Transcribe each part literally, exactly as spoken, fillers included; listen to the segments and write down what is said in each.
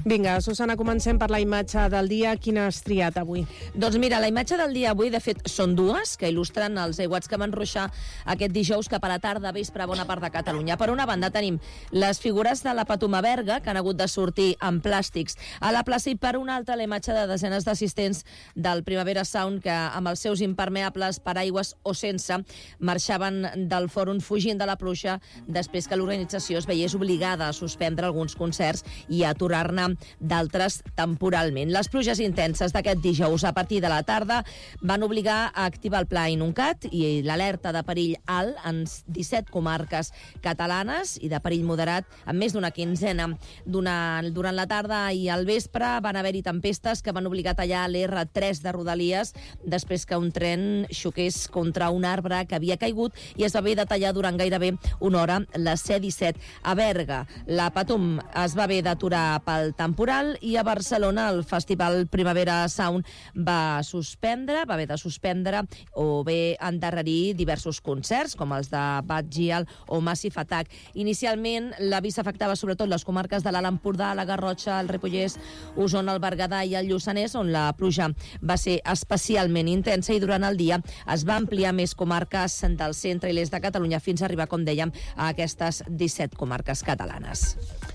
Vinga, Susana, comencem per la imatge del dia. Quina has triat avui? Doncs mira, la imatge del dia avui, de fet, són dues, que il·lustren els aiguats que van ruixar aquest dijous cap a la tarda, vespre a bona part de Catalunya. Per una banda tenim les figures de la Patuma Berga, que han hagut de sortir amb plàstics a la plaça, i per una altra la imatge de desenes d'assistents del Primavera Sound, que amb els seus impermeables, paraigües o sense, marxaven del fòrum fugint de la pluja després que l'organització es veiés obligada a suspendre alguns concerts i a aturar-ne d'altres temporalment. Les pluges intenses d'aquest dijous a partir de la tarda van obligar a activar el pla Inuncat i l'alerta de perill alt en disset comarques catalanes i de perill moderat en més d'una quinzena. Durant, durant la tarda i al vespre van haver-hi tempestes que van obligar a tallar l'R tres de Rodalies després que un tren xoqués contra un arbre que havia caigut i es va haver de tallar durant gairebé una hora la C disset. A Berga, la Patum es va haver d'aturar pel temporal i a Barcelona el Festival Primavera Sound va suspendre, va haver de suspendre o bé endarrerir diversos concerts, com els de Bad Gyal o Massive Attack. Inicialment, l'avís afectava sobretot les comarques de l'Alt Empordà, la Garrotxa, el Ripollès, Osona, el Berguedà i el Lluçanès, on la pluja va ser especialment intensa, i durant el dia es va ampliar més comarques del centre i l'est de Catalunya fins a arribar, com dèiem, a aquestes disset comarques catalanes.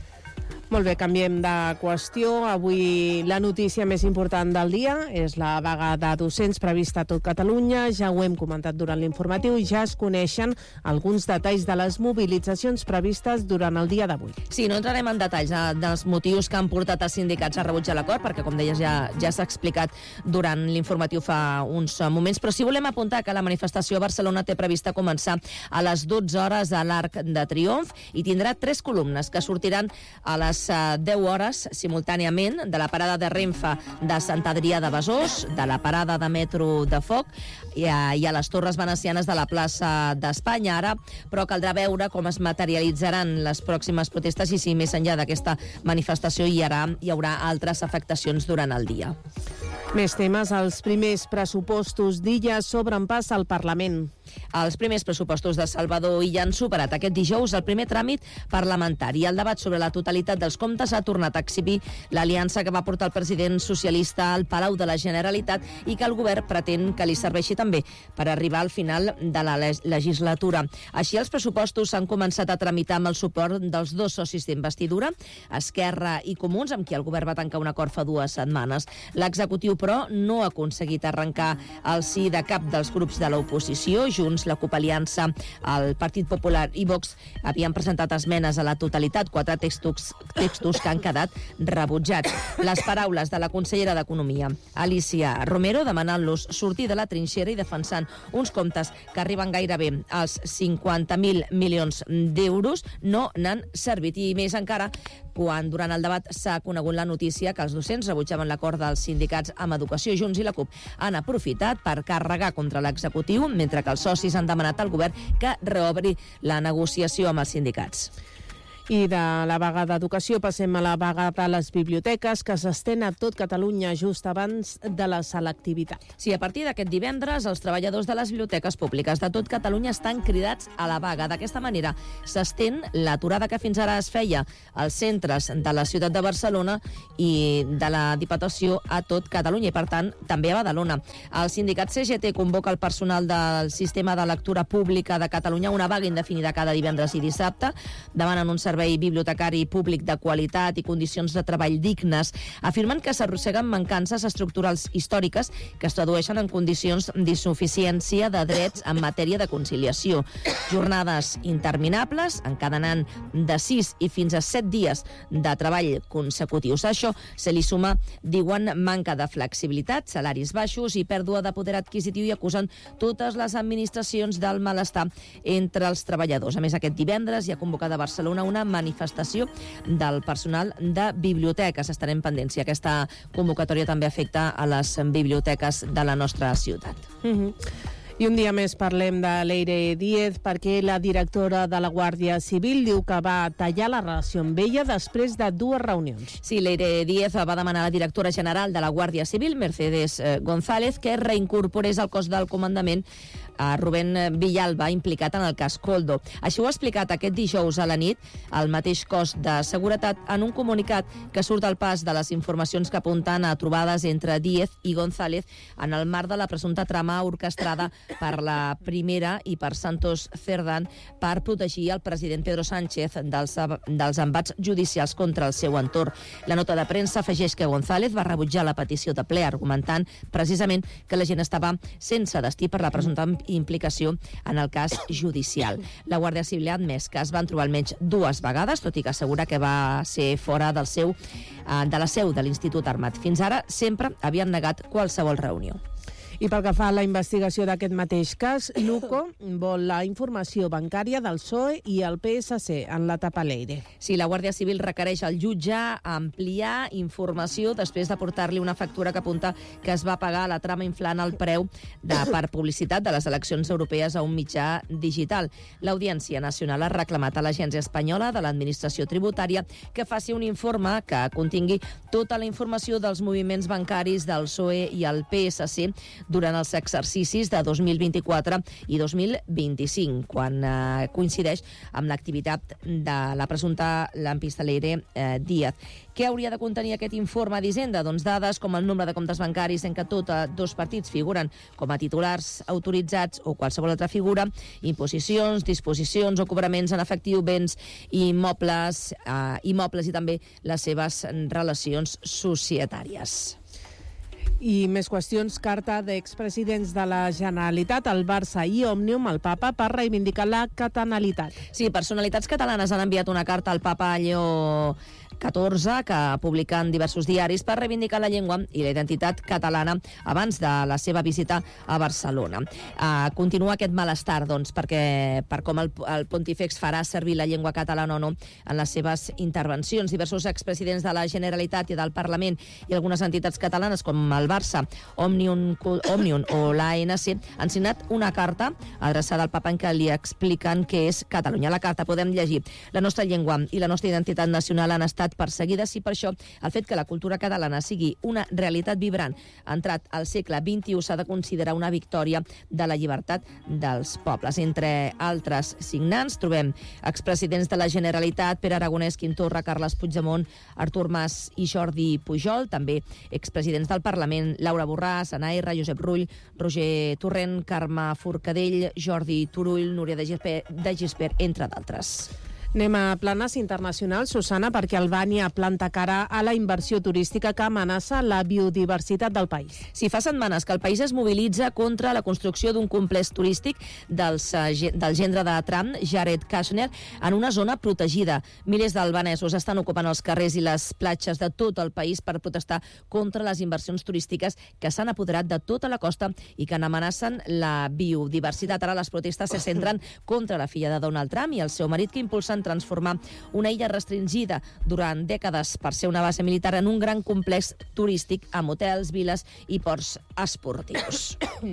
Molt bé, canviem de qüestió. Avui la notícia més important del dia és la vaga de docents prevista a tot Catalunya. Ja ho hem comentat durant l'informatiu i ja es coneixen alguns detalls de les mobilitzacions previstes durant el dia d'avui. Sí, no entrarem en detalls eh, dels motius que han portat els sindicats a rebutjar l'acord, perquè, com deies, ja, ja s'ha explicat durant l'informatiu fa uns moments, però sí volem apuntar que la manifestació a Barcelona té prevista començar a les dotze hores a l'Arc de Triomf i tindrà tres columnes que sortiran a les deu hores simultàniament de la parada de Renfe de Sant Adrià de Besòs, de la parada de metro de Foc i a, i a les Torres Venecianes de la plaça d'Espanya. Ara, però, caldrà veure com es materialitzaran les pròximes protestes i si més enllà d'aquesta manifestació hi haurà, hi haurà altres afectacions durant el dia. Més temes. Els primers pressupostos d'Illa s'obren pas al Parlament. Els primers pressupostos de Salvador Illa han superat aquest dijous el primer tràmit parlamentari. El debat sobre la totalitat dels comptes ha tornat a exhibir l'aliança que va portar el president socialista al Palau de la Generalitat i que el govern pretén que li serveixi també per arribar al final de la legislatura. Així, els pressupostos s'han començat a tramitar amb el suport dels dos socis d'investidura, Esquerra i Comuns, amb qui el govern va tancar un acord fa dues setmanes. L'executiu, però, no ha aconseguit arrencar el sí de cap dels grups de l'oposició. Junts, la CUP Aliança, el Partit Popular i Vox havien presentat esmenes a la totalitat, quatre textos, textos que han quedat rebutjats. Les paraules de la consellera d'Economia, Alicia Romero, demanant-los sortir de la trinxera i defensant uns comptes que arriben gairebé als cinquanta mil milions d'euros, no n'han servit. I més encara quan durant el debat s'ha conegut la notícia que els docents rebutjaven l'acord dels sindicats amb Educació. Junts i la CUP han aprofitat per carregar contra l'executiu, mentre que els socis han demanat al govern que reobri la negociació amb els sindicats. I de la vaga d'educació passem a la vaga de les biblioteques, que s'estén a tot Catalunya just abans de la selectivitat. Sí, a partir d'aquest divendres, els treballadors de les biblioteques públiques de tot Catalunya estan cridats a la vaga. D'aquesta manera s'estén l'aturada que fins ara es feia als centres de la ciutat de Barcelona i de la Diputació a tot Catalunya, i per tant també a Badalona. El sindicat C G T convoca el personal del sistema de lectura pública de Catalunya a una vaga indefinida cada divendres i dissabte. Demanen un servei bibliotecari públic de qualitat i condicions de treball dignes, afirmen que s'arrosseguen mancances estructurals històriques que es tradueixen en condicions d'insuficiència de drets en matèria de conciliació. Jornades interminables, encadenant de sis i fins a set dies de treball consecutius. A això se li suma, diuen, manca de flexibilitat, salaris baixos i pèrdua de poder adquisitiu, i acusen totes les administracions del malestar entre els treballadors. A més, aquest divendres hi ha convocada a Barcelona una manifestació del personal de biblioteques. Estarem pendents si aquesta convocatòria també afecta a les biblioteques de la nostra ciutat. Mm-hmm. I un dia més parlem de Leire Díez, perquè la directora de la Guàrdia Civil diu que va tallar la relació amb ella després de dues reunions. Sí, Leire Díez va demanar a la directora general de la Guàrdia Civil, Mercedes González, que reincorporés al cos del comandament a Rubén Villalba, implicat en el cas Koldo. Així ho ha explicat aquest dijous a la nit el mateix cos de seguretat en un comunicat que surt al pas de les informacions que apunten a trobades entre Díez i González en el marc de la presumpta trama orquestrada per la Primera i per Santos Cerdán per protegir el president Pedro Sánchez dels, dels embats judicials contra el seu entorn. La nota de premsa afegeix que González va rebutjar la petició de ple argumentant precisament que la gent estava sense destí per la presumpta implicació en el cas judicial. La Guàrdia Civil ha admès que es van trobar almenys dues vegades, tot i que assegura que va ser fora del seu, de la seu de l'Institut Armat. Fins ara sempre havien negat qualsevol reunió. I pel que fa a la investigació d'aquest mateix cas, l'U C O vol la informació bancària del P S O E i el P S C en la tapa Leire. Sí, la Guàrdia Civil requereix al jutge ampliar informació després de portar-li una factura que apunta que es va pagar la trama inflant el preu de, per publicitat de les eleccions europees a un mitjà digital. L'Audiència Nacional ha reclamat a l'Agència Espanyola de l'Administració Tributària que faci un informe que contingui tota la informació dels moviments bancaris del P S O E i el P S C durant els exercicis de dos mil vint-i-quatre i dos mil vint-i-cinc, quan eh, coincideix amb l'activitat de la presumpta lampista Leire eh, Díaz. Què hauria de contenir aquest informe d'Hisenda? Doncs dades com el nombre de comptes bancaris en què tots dos partits figuren com a titulars autoritzats o qualsevol altra figura, imposicions, disposicions o cobraments en efectiu, béns i immobles, eh, immobles i també les seves relacions societàries. I més qüestions, carta d'expresidents de la Generalitat, el Barça i Òmnium, el Papa, per reivindicar la catalanitat. Sí, personalitats catalanes han enviat una carta al Papa Lleó catorze, que publiquen diversos diaris per reivindicar la llengua i la identitat catalana abans de la seva visita a Barcelona. Uh, continua aquest malestar, doncs, perquè per com el, el pontífex farà servir la llengua catalana o no en les seves intervencions. Diversos expresidents de la Generalitat i del Parlament i algunes entitats catalanes, com el Barça, Òmnium, Òmnium o l'A N C, han signat una carta adreçada al Papa en què li expliquen què és Catalunya. La carta podem llegir: la nostra llengua i la nostra identitat nacional han estat perseguides i per això el fet que la cultura catalana sigui una realitat vibrant entrat al segle vint-i-u s'ha de considerar una victòria de la llibertat dels pobles. Entre altres signants trobem expresidents de la Generalitat, Pere Aragonès, Quim Torra, Carles Puigdemont, Artur Mas i Jordi Pujol, també expresidents del Parlament, Laura Borràs, Ana R, Josep Rull, Roger Torrent, Carme Forcadell, Jordi Turull, Núria de Gispert, de Gispert entre d'altres. Anem a planes internacionals, Susana, perquè Albània planta cara a la inversió turística que amenaça la biodiversitat del país. Sí, fa setmanes que el país es mobilitza contra la construcció d'un complex turístic dels, del gendre de Trump, Jared Kushner, en una zona protegida. Milers d'albanesos estan ocupant els carrers i les platges de tot el país per protestar contra les inversions turístiques que s'han apoderat de tota la costa i que n'amenacen la biodiversitat. Ara les protestes se centren contra la filla de Donald Trump i el seu marit, que impulsen transformar una illa restringida durant dècades per ser una base militar en un gran complex turístic amb hotels, viles i ports esportius.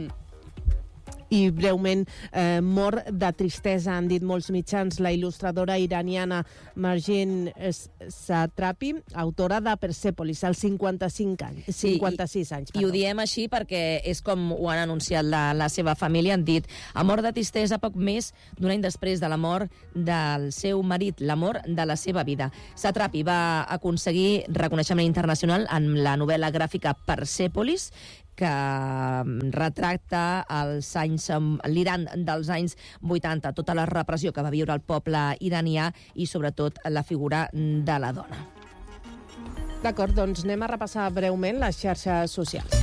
I breument, eh, mor de tristesa, han dit molts mitjans, la il·lustradora iraniana Marjane Satrapi, autora de Persepolis, als cinquanta-cinc anys, cinquanta-sis anys. I, I ho diem així perquè és com ho han anunciat la, la seva família. Han dit: a mort de tristesa poc més d'un any després de la mort del seu marit, l'amor de la seva vida. Satrapi va aconseguir reconeixement internacional en la novel·la gràfica Persepolis, que retracta els anys, l'Iran dels anys vuitanta, tota la repressió que va viure el poble iranià i, sobretot, la figura de la dona. D'acord, doncs anem a repassar breument les xarxes socials.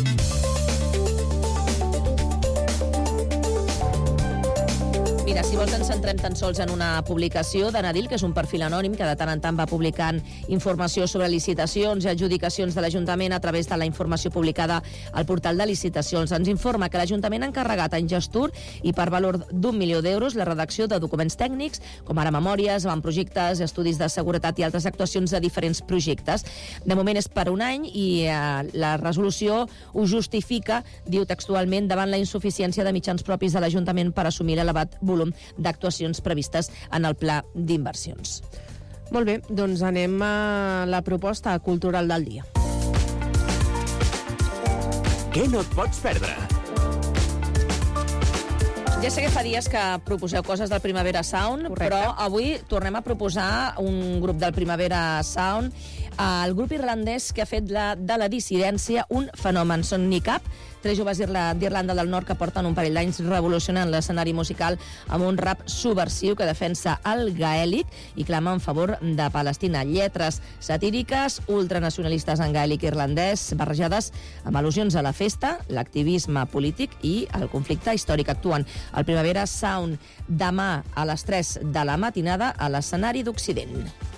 Mira, si vols ens centrem tan sols en una publicació de Nadil, que és un perfil anònim que de tant en tant va publicant informació sobre licitacions i adjudicacions de l'Ajuntament a través de la informació publicada al portal de licitacions. Ens informa que l'Ajuntament ha encarregat en Gestur i per valor d'un milió d'euros la redacció de documents tècnics, com ara memòries, avantprojectes, estudis de seguretat i altres actuacions de diferents projectes. De moment és per un any i eh, la resolució ho justifica, diu textualment, davant la insuficiència de mitjans propis de l'Ajuntament per assumir l'elevat volum d'actuacions previstes en el pla d'inversions. Molt bé, doncs anem a la proposta cultural del dia. Què no et pots perdre? Ja sé que fa dies que proposeu coses del Primavera Sound, Correcte. però avui tornem a proposar un grup del Primavera Sound, el grup irlandès que ha fet la, de la dissidència un fenomen. Són Nicap, tres joves d'Irlanda del Nord que porten un parell d'anys revolucionant l'escenari musical amb un rap subversiu que defensa el gaèlic i clama en favor de Palestina. Lletres satíriques, ultranacionalistes en gaèlic irlandès, barrejades amb al·lusions a la festa, l'activisme polític i el conflicte històric. Actuen al Primavera Sound demà a les tres de la matinada a l'escenari d'Occident.